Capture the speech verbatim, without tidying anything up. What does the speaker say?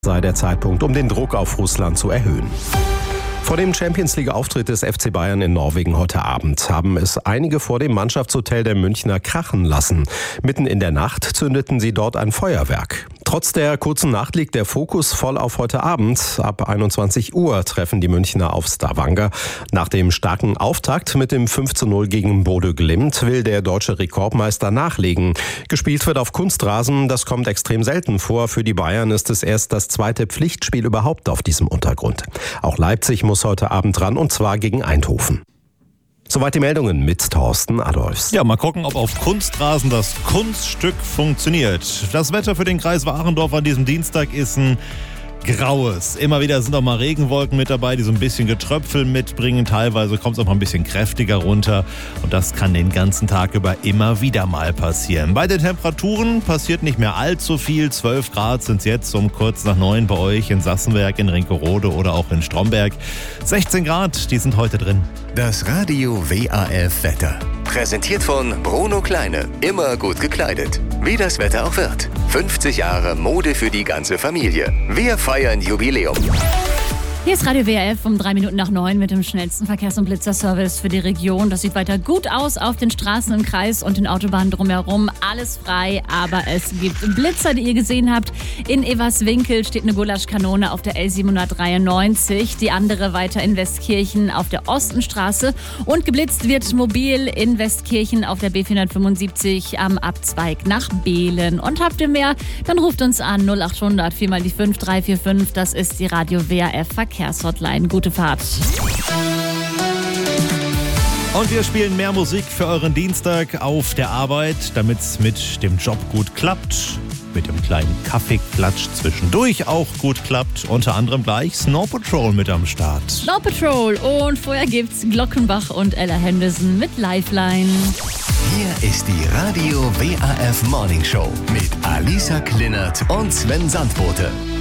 sei der Zeitpunkt, um den Druck auf Russland zu erhöhen. Vor dem Champions-League-Auftritt des F C Bayern in Norwegen heute Abend haben es einige vor dem Mannschaftshotel der Münchner krachen lassen. Mitten in der Nacht zündeten sie dort ein Feuerwerk. Trotz der kurzen Nacht liegt der Fokus voll auf heute Abend. Ab einundzwanzig Uhr treffen die Münchner auf Stavanger. Nach dem starken Auftakt mit dem fünf zu null gegen Bodø Glimt will der deutsche Rekordmeister nachlegen. Gespielt wird auf Kunstrasen, das kommt extrem selten vor. Für die Bayern ist es erst das zweite Pflichtspiel überhaupt auf diesem Untergrund. Auch Leipzig muss heute Abend ran, und zwar gegen Eindhoven. Soweit die Meldungen mit Thorsten Adolfs. Ja, mal gucken, ob auf Kunstrasen das Kunststück funktioniert. Das Wetter für den Kreis Warendorf an diesem Dienstag ist ein graues. Immer wieder sind auch mal Regenwolken mit dabei, die so ein bisschen Getröpfel mitbringen. Teilweise kommt es auch mal ein bisschen kräftiger runter. Und das kann den ganzen Tag über immer wieder mal passieren. Bei den Temperaturen passiert nicht mehr allzu viel. zwölf Grad sind es jetzt um kurz nach neun bei euch in Sassenberg, in Rinkerode oder auch in Stromberg. sechzehn Grad, die sind heute drin. Das Radio W A F Wetter. Präsentiert von Bruno Kleine. Immer gut gekleidet. Wie das Wetter auch wird. fünfzig Jahre Mode für die ganze Familie. Wir feiern Jubiläum. Hier ist Radio W A F um drei Minuten nach neun mit dem schnellsten Verkehrs- und Blitzerservice für die Region. Das sieht weiter gut aus auf den Straßen im Kreis und den Autobahnen drumherum. Alles frei, aber es gibt Blitzer, die ihr gesehen habt. In Everswinkel steht eine Gulaschkanone auf der L siebenhundertdreiundneunzig. Die andere weiter in Westkirchen auf der Ostenstraße. Und geblitzt wird mobil in Westkirchen auf der B vierhundertfünfundsiebzig am Abzweig nach Behlen. Und habt ihr mehr, dann ruft uns an null achthundert vier mal die fünf drei vier fünf. Das ist die Radio W A F Verkehrshotline. Gute Fahrt. Und wir spielen mehr Musik für euren Dienstag auf der Arbeit, damit es mit dem Job gut klappt. Mit dem kleinen Kaffeeklatsch zwischendurch auch gut klappt. Unter anderem gleich Snow Patrol mit am Start. Snow Patrol und vorher gibt's Glockenbach und Ella Henderson mit Lifeline. Hier ist die Radio W A F Morning Show mit Alisa Klinert und Sven Sandbote.